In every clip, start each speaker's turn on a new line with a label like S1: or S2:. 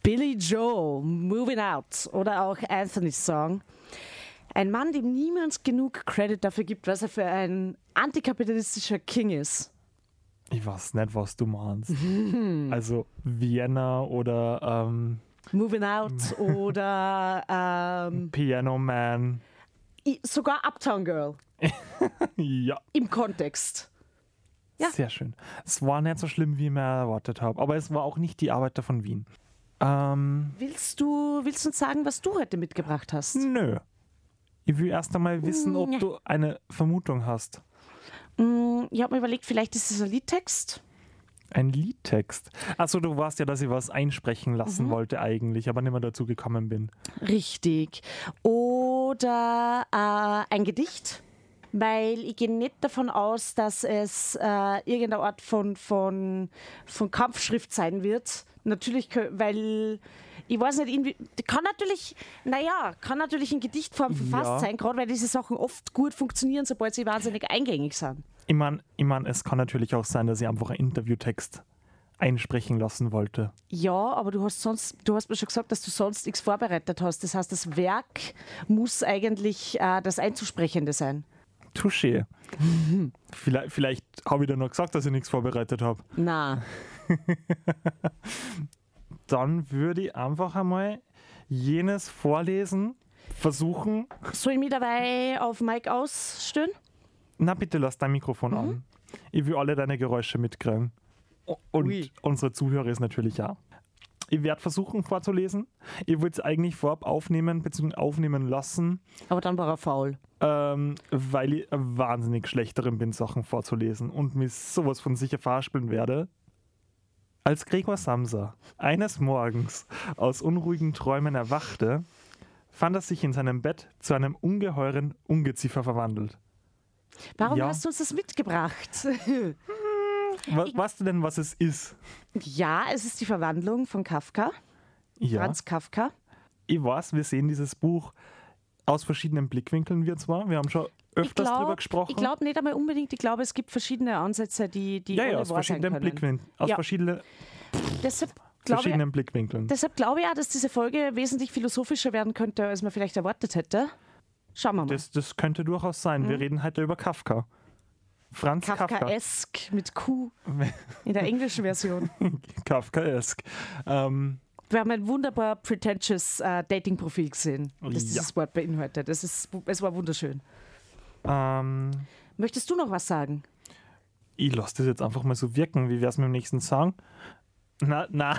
S1: Billy Joel, Moving Out oder auch Anthony's Song. Ein Mann, dem niemand genug Credit dafür gibt, was er für ein antikapitalistischer King ist.
S2: Ich weiß nicht, was du meinst. Also Vienna oder
S1: Moving Out oder
S2: Piano Man.
S1: sogar Uptown Girl
S2: Ja,
S1: im Kontext. Ja.
S2: sehr schön. Es war nicht so schlimm, wie ich mir erwartet habe. Aber es war auch nicht die Arbeiter von Wien.
S1: Willst du uns sagen, was du heute mitgebracht hast?
S2: Nö. Ich will erst einmal wissen, ob du eine Vermutung hast.
S1: Ich habe mir überlegt, vielleicht ist es ein Liedtext.
S2: Ein Liedtext. Achso, du weißt ja, dass ich was einsprechen lassen wollte eigentlich, aber nicht mehr dazu gekommen bin.
S1: Richtig. Oder ein Gedicht, weil ich gehe nicht davon aus, dass es irgendeine Art von Kampfschrift sein wird. Natürlich, weil ich weiß nicht, irgendwie, kann natürlich in Gedichtform verfasst sein, gerade weil diese Sachen oft gut funktionieren, sobald sie wahnsinnig eingängig sind.
S2: Ich mein, es kann natürlich auch sein, dass ich einfach einen Interviewtext einsprechen lassen wollte.
S1: Ja, aber du hast mir schon gesagt, dass du sonst nichts vorbereitet hast. Das heißt, das Werk muss eigentlich das Einzusprechende sein.
S2: Touché. Vielleicht habe ich dir noch gesagt, dass ich nichts vorbereitet habe.
S1: Na,
S2: Dann würde ich einfach einmal jenes vorlesen, versuchen.
S1: soll ich mich dabei auf Mike ausstellen?
S2: Na bitte, lass dein Mikrofon an. Ich will alle deine Geräusche mitkriegen. Und
S1: Ui.
S2: unsere Zuhörer ist natürlich auch. Ich werde versuchen vorzulesen. Ich würde es eigentlich vorab aufnehmen bzw. aufnehmen lassen,
S1: Aber dann war er faul.
S2: weil ich wahnsinnig schlecht darin bin, Sachen vorzulesen und mich sowas von sicher verhaspeln werde. Als Gregor Samsa eines Morgens aus unruhigen Träumen erwachte, fand er sich in seinem Bett zu einem ungeheuren Ungeziefer verwandelt.
S1: Warum
S2: Ja.
S1: hast du uns das mitgebracht?
S2: Weißt du denn, was es ist?
S1: Ja, es ist die Verwandlung von Kafka,
S2: Ja,
S1: Franz Kafka.
S2: ich weiß, wir sehen dieses Buch aus verschiedenen Blickwinkeln, wir haben schon öfters drüber gesprochen.
S1: Ich glaube nicht einmal unbedingt, ich glaube, es gibt verschiedene Ansätze, die
S2: ja,
S1: alle
S2: aus
S1: wahr sein
S2: verschiedenen
S1: können.
S2: Blickwinkeln. Aus
S1: Ja. Deshalb glaube
S2: verschiedenen Blickwinkeln.
S1: ich auch, dass diese Folge wesentlich philosophischer werden könnte, als man vielleicht erwartet hätte. Schauen wir mal.
S2: Das könnte durchaus sein. Wir reden heute über Kafka. Franz Kafka.
S1: Kafkaesk mit Q in der englischen Version.
S2: Kafkaesk.
S1: Wir haben ein wunderbar pretentious Dating-Profil gesehen, das
S2: Ja.
S1: dieses Wort beinhaltet. Es war wunderschön.
S2: Ähm,
S1: Möchtest du noch was sagen?
S2: ich lasse das jetzt einfach mal so wirken. Wie wäre es mit dem nächsten Song? Na.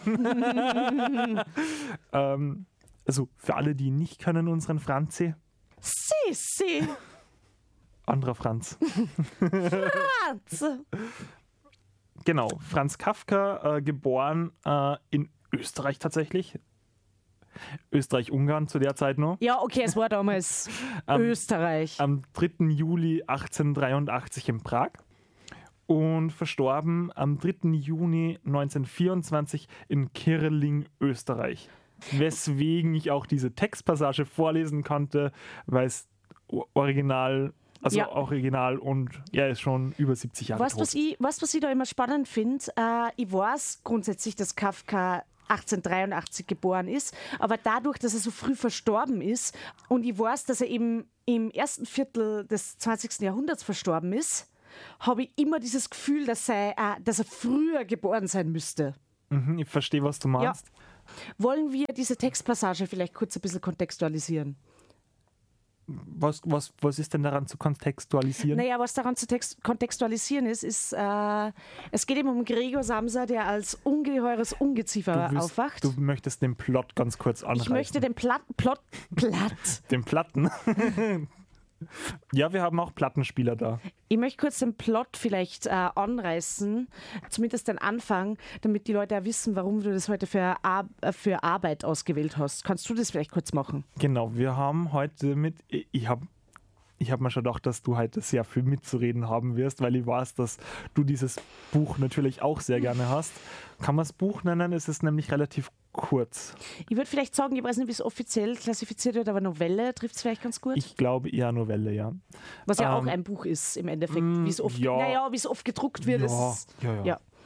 S2: Also für alle, die nicht können, unseren Franzi.
S1: Si.
S2: Anderer Franz.
S1: Franz.
S2: Genau, Franz Kafka, geboren in Österreich tatsächlich. Österreich-Ungarn zu der Zeit noch.
S1: Ja, okay, es war damals Österreich.
S2: Am 3. Juli 1883 in Prag und verstorben am 3. Juni 1924 in Kirrling, Österreich. Weswegen ich auch diese Textpassage vorlesen konnte, weil es original und er ist schon über 70 Jahre tot.
S1: Was ich da immer spannend finde, ich weiß grundsätzlich, dass Kafka 1883 geboren ist, aber dadurch, dass er so früh verstorben ist und ich weiß, dass er eben im ersten Viertel des 20. Jahrhunderts verstorben ist, habe ich immer dieses Gefühl, dass er früher geboren sein müsste.
S2: Ich verstehe, was du meinst.
S1: Wollen wir diese Textpassage vielleicht kurz ein bisschen kontextualisieren?
S2: Was ist denn daran zu kontextualisieren?
S1: Naja, was daran zu kontextualisieren ist, es geht eben um Gregor Samsa, der als ungeheures Ungeziefer aufwacht.
S2: Du möchtest den Plot ganz kurz anreißen.
S1: Ich möchte den Plot.
S2: Den Platten. Ja, wir haben auch Plattenspieler da.
S1: Ich möchte kurz den Plot vielleicht anreißen, zumindest den Anfang, damit die Leute auch wissen, warum du das heute für Arbeit ausgewählt hast. Kannst du das vielleicht kurz machen?
S2: Genau, wir haben heute ich hab mir schon gedacht, dass du heute sehr viel mitzureden haben wirst, weil ich weiß, dass du dieses Buch natürlich auch sehr gerne hast. Kann man das Buch nennen? Es ist nämlich relativ kurz.
S1: Ich würde vielleicht sagen, ich weiß nicht, wie es offiziell klassifiziert wird, aber Novelle trifft es vielleicht ganz gut.
S2: Ich glaube eher Novelle, ja.
S1: Was ja auch ein Buch ist im Endeffekt, wie es oft gedruckt wird.
S2: Ja.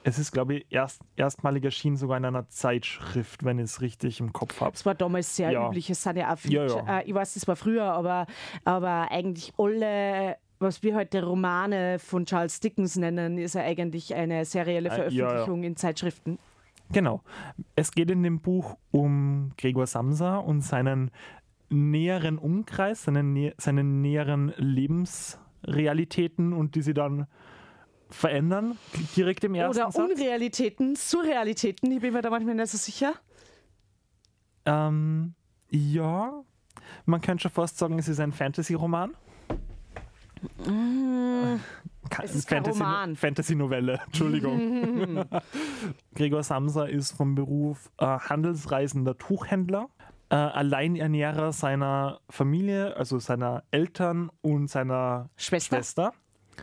S2: Es ist, glaube ich, erstmalig erschienen sogar in einer Zeitschrift, wenn ich es richtig im Kopf habe.
S1: Das war damals sehr üblich. Es sind ja auch viele, ich weiß, das war früher, aber eigentlich alle, was wir heute Romane von Charles Dickens nennen, ist ja eigentlich eine serielle Veröffentlichung in Zeitschriften.
S2: Genau. Es geht in dem Buch um Gregor Samsa und seinen näheren Umkreis, seine näheren Lebensrealitäten und die sie dann verändern, direkt im ersten Satz.
S1: Oder Unrealitäten, Surrealitäten, ich bin mir da manchmal nicht so sicher.
S2: Ja, man könnte schon fast sagen, es ist ein Fantasy-Roman.
S1: Es ist kein Roman.
S2: Fantasy-Novelle, Entschuldigung. Gregor Samsa ist vom Beruf handelsreisender Tuchhändler, Alleinernährer seiner Familie, also seiner Eltern und seiner Schwester.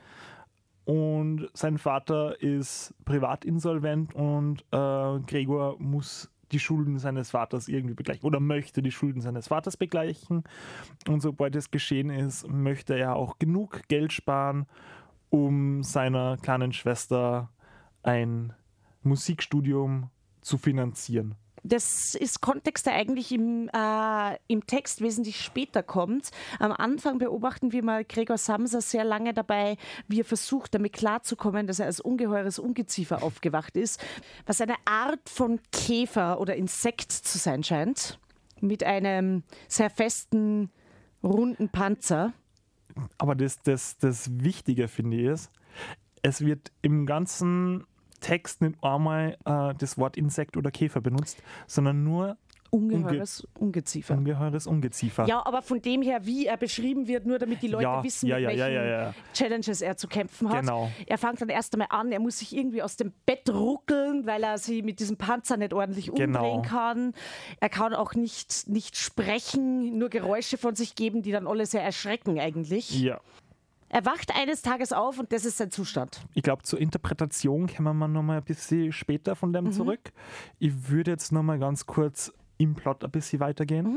S2: Und sein Vater ist privatinsolvent und Gregor muss die Schulden seines Vaters irgendwie begleichen oder möchte die Schulden seines Vaters begleichen. Und sobald es geschehen ist, möchte er auch genug Geld sparen, um seiner kleinen Schwester ein Musikstudium zu finanzieren.
S1: Das ist Kontext, der eigentlich im Text wesentlich später kommt. Am Anfang beobachten wir mal Gregor Samsa sehr lange dabei, wie er versucht, damit klarzukommen, dass er als ungeheures Ungeziefer aufgewacht ist, was eine Art von Käfer oder Insekt zu sein scheint, mit einem sehr festen, runden Panzer.
S2: Aber das Wichtige, finde ich, ist, es wird im ganzen Text nicht einmal das Wort Insekt oder Käfer benutzt, sondern nur
S1: ungeheures Ungeziefer.
S2: Ungeheures Ungeziefer.
S1: Ja, aber von dem her, wie er beschrieben wird, nur damit die Leute wissen, mit welchen Challenges er zu kämpfen hat.
S2: Genau.
S1: Er fängt dann erst einmal an, er muss sich irgendwie aus dem Bett ruckeln, weil er sie mit diesem Panzer nicht ordentlich umdrehen kann. Er kann auch nicht sprechen, nur Geräusche von sich geben, die dann alle sehr erschrecken eigentlich.
S2: Ja.
S1: Er wacht eines Tages auf und das ist sein Zustand.
S2: Ich glaube, zur Interpretation kommen wir noch mal ein bisschen später von dem zurück. Ich würde jetzt noch mal ganz kurz im Plot ein bisschen weitergehen.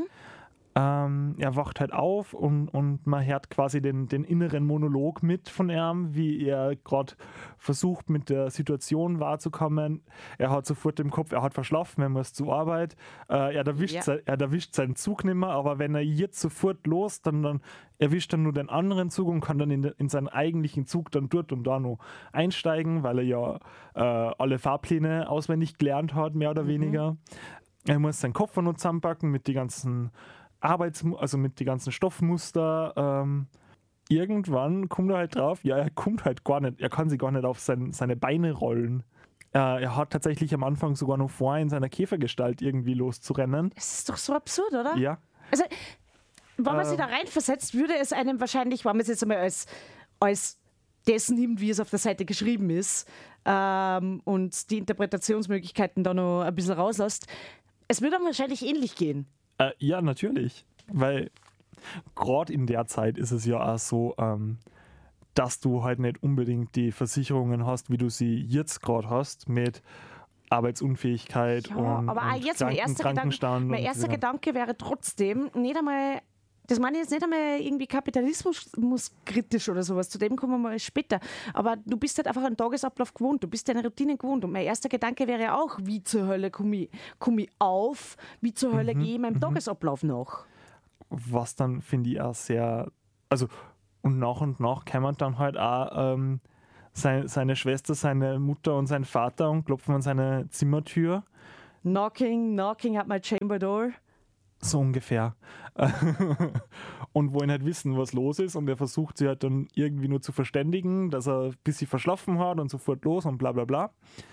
S2: Er wacht halt auf und man hört quasi den inneren Monolog mit von ihm, wie er gerade versucht, mit der Situation wahrzukommen. Er hat sofort im Kopf, er hat verschlafen, er muss zur Arbeit. Er erwischt seinen Zug nicht mehr, aber wenn er jetzt sofort los, dann erwischt er nur den anderen Zug und kann dann in seinen eigentlichen Zug dann dort und da noch einsteigen, weil er ja alle Fahrpläne auswendig gelernt hat, mehr oder weniger. Er muss seinen Koffer noch zusammenpacken mit die ganzen mit den ganzen Stoffmuster. Irgendwann kommt er halt drauf, er kommt halt gar nicht, er kann sich gar nicht auf seine Beine rollen. Er hat tatsächlich am Anfang sogar noch vor, in seiner Käfergestalt irgendwie loszurennen.
S1: Das ist doch so absurd, oder?
S2: Ja.
S1: Also, wenn man sich da reinversetzt, würde es einem wahrscheinlich, wenn man es jetzt einmal als das nimmt, wie es auf der Seite geschrieben ist, und die Interpretationsmöglichkeiten da noch ein bisschen rauslässt, es würde dann wahrscheinlich ähnlich gehen.
S2: Ja, natürlich. Weil gerade in der Zeit ist es ja auch so, dass du halt nicht unbedingt die Versicherungen hast, wie du sie jetzt gerade hast, mit Arbeitsunfähigkeit und
S1: jetzt mein erster Gedanke wäre trotzdem nicht einmal, das meine ich jetzt nicht einmal irgendwie kapitalismuskritisch oder sowas, zu dem kommen wir mal später, aber du bist halt einfach einen Tagesablauf gewohnt, du bist deine Routine gewohnt und mein erster Gedanke wäre auch, wie zur Hölle komme ich auf, wie zur Hölle gehe ich meinem Tagesablauf nach.
S2: Was dann, finde ich, auch sehr, also und nach kann dann halt auch seine Schwester, seine Mutter und sein Vater und klopfen an seine Zimmertür.
S1: Knocking at my chamber door.
S2: So ungefähr. Und wollen halt wissen, was los ist und er versucht sie halt dann irgendwie nur zu verständigen, dass er ein bisschen verschlafen hat und sofort los und bla bla bla.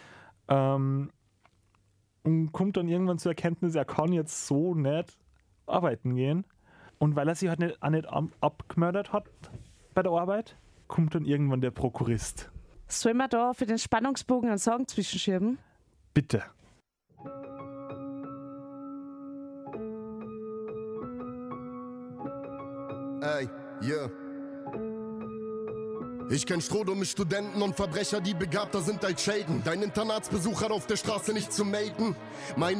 S2: Und kommt dann irgendwann zur Erkenntnis, er kann jetzt so nicht arbeiten gehen. Und weil er sie halt auch nicht abgemördert hat bei der Arbeit, kommt dann irgendwann der Prokurist.
S1: Sollen wir da für den Spannungsbogen einen Song zwischenschieben?
S2: Bitte.
S3: Ey, yeah. Ich kenn strohdumme Studenten und Verbrecher, die begabter sind als Shaden. Dein Internatsbesuch hat auf der Straße nicht zu melden. Meine